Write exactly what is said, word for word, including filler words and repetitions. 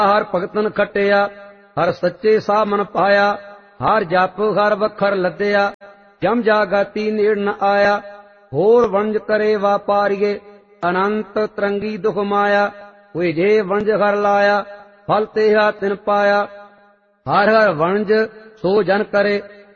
ਹਰ ਭਗਤਨ ਖਟਿਆ, ਹਰ ਸੱਚੇ ਸਾਮਨ ਪਾਇਆ। ਹਰ ਜਪ ਹਰ ਵਖਰ ਲੱਦਿਆ, ਜਮ ਜਾਗਤੀ ਨੇੜ ਨ ਆਇਆ। ਹੋਰ ਵਣਜ ਕਰੇ ਵਾਪਾਰੀਏ, ਅਨੰਤ ਤਰੰਗੀ ਦੁਖ ਮਾਇਆ। ਹੋਏ ਜੇ ਵਣਜ ਹਰ ਲਾਇਆ, ਫਲ ਤੇਹਾ ਤਿਨ ਪਾਇਆ। ਹਰ ਹਰ ਵਣਜ ਸੋ ਜਨ ਕਰੇ,